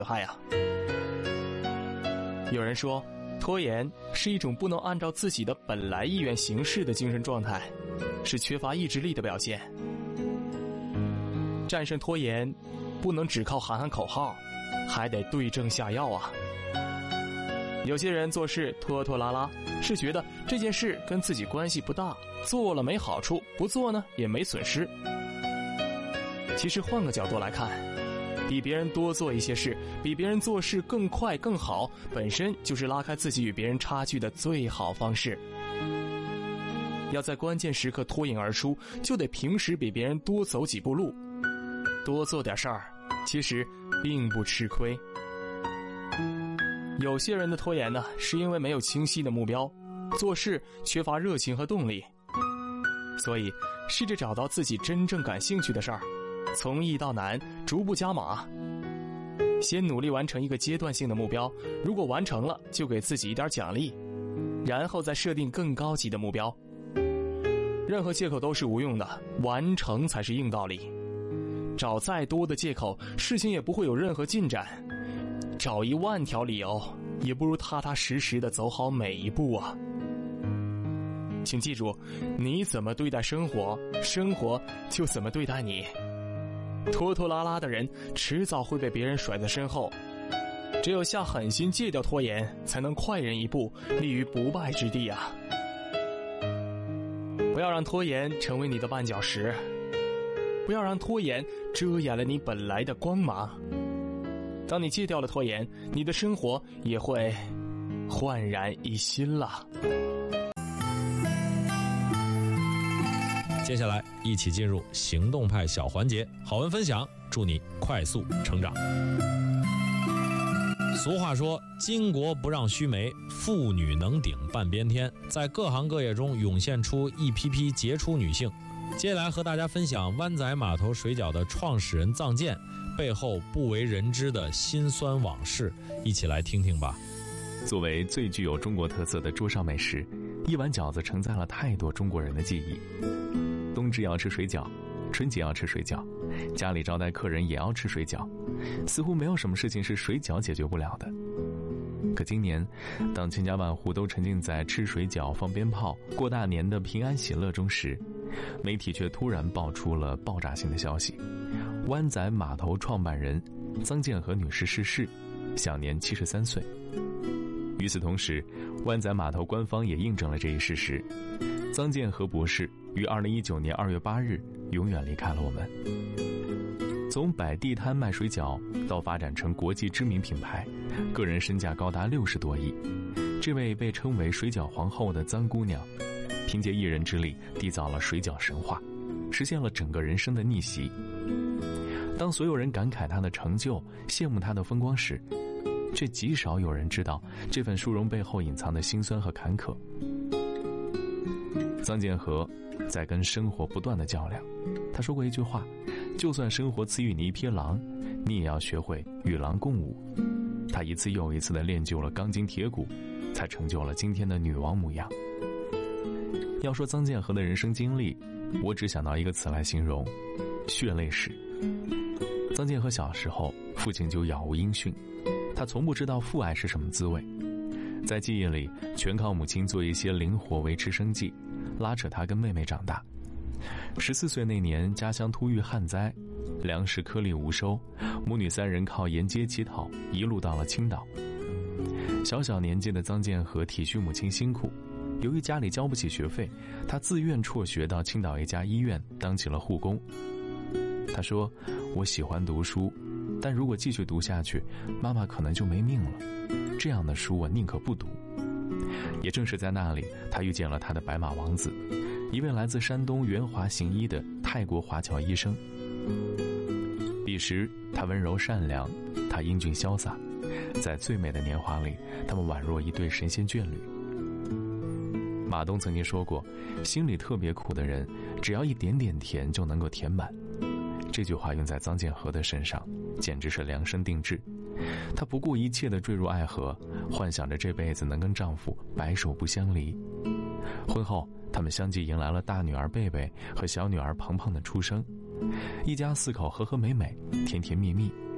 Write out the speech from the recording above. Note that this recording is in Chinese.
害啊。有人说，拖延是一种不能按照自己的本来意愿行事的精神状态，是缺乏意志力的表现。战胜拖延，不能只靠喊喊口号，还得对症下药啊。有些人做事拖拖拉拉，是觉得这件事跟自己关系不大，做了没好处，不做呢也没损失。其实换个角度来看，比别人多做一些事，比别人做事更快更好，本身就是拉开自己与别人差距的最好方式。要在关键时刻脱颖而出，就得平时比别人多走几步路，多做点事儿，其实并不吃亏。有些人的拖延呢，是因为没有清晰的目标，做事缺乏热情和动力。所以试着找到自己真正感兴趣的事儿，从易到难，逐步加码。先努力完成一个阶段性的目标，如果完成了，就给自己一点奖励，然后再设定更高级的目标。任何借口都是无用的，完成才是硬道理。找再多的借口，事情也不会有任何进展。找10000条理由，也不如踏踏实实地走好每一步啊。请记住，你怎么对待生活，生活就怎么对待你。拖拖拉拉的人，迟早会被别人甩在身后。只有下狠心戒掉拖延，才能快人一步，立于不败之地啊。不要让拖延成为你的绊脚石，不要让拖延遮掩了你本来的光芒。当你戒掉了拖延，你的生活也会焕然一新了。 接下来一起进入行动派小环节，好文分享，祝你快速成长。俗话说，巾帼不让须眉，妇女能顶半边天。在各行各业中涌现出一批批杰出女性。接下来和大家分享湾仔码头水饺的创始人臧健背后不为人知的辛酸往事，一起来听听吧。 作为最具有中国特色的桌上美食，一碗饺子承载了太多中国人的记忆。冬至要吃水饺，春节要吃水饺，家里招待客人也要吃水饺，似乎没有什么事情是水饺解决不了的。可今年，当千家万户都沉浸在吃水饺、放鞭炮、过大年的平安喜乐中时，媒体却突然爆出了爆炸性的消息：湾仔码头创办人臧健和女士逝世，享年73岁。与此同时，湾仔码头官方也印证了这一事实：臧健和博士于2019年2月8日永远离开了我们。从摆地摊卖水饺到发展成国际知名品牌，个人身价高达60多亿，这位被称为水饺皇后的臧姑娘，凭借一人之力缔造了水饺神话，实现了整个人生的逆袭。当所有人感慨她的成就，羡慕她的风光时，却极少有人知道这份殊荣背后隐藏的辛酸和坎坷。臧健和在跟生活不断的较量，他说过一句话：就算生活赐予你一匹狼，你也要学会与狼共舞。他一次又一次地练就了钢筋铁骨，才成就了今天的女王模样。要说臧健和的人生经历，我只想到一个词来形容：血泪史。臧健和小时候，父亲就杳无音讯，他从不知道父爱是什么滋味，在记忆里全靠母亲做一些零活维持生计，拉扯他跟妹妹长大。14岁那年，家乡突遇旱灾，粮食颗粒无收，母女3人靠沿街乞讨，一路到了青岛。小小年纪的臧健和体恤母亲辛苦，由于家里交不起学费，他自愿辍学到青岛一家医院当起了护工。他说：我喜欢读书，但如果继续读下去，妈妈可能就没命了，这样的书我宁可不读。也正是在那里，他遇见了他的白马王子，一位来自山东元华行医的泰国华侨医生。彼时他温柔善良，他英俊潇洒，在最美的年华里，他们宛若一对神仙眷侣。马东曾经说过，心里特别苦的人，只要一点点甜就能够填满。这句话用在臧健和的身上，简直是量身定制。她不顾一切地坠入爱河，幻想着这辈子能跟丈夫白首不相离。婚后，他们相继迎来了大女儿贝贝和小女儿鹏鹏的出生，一家4口和和美美，甜甜蜜蜜。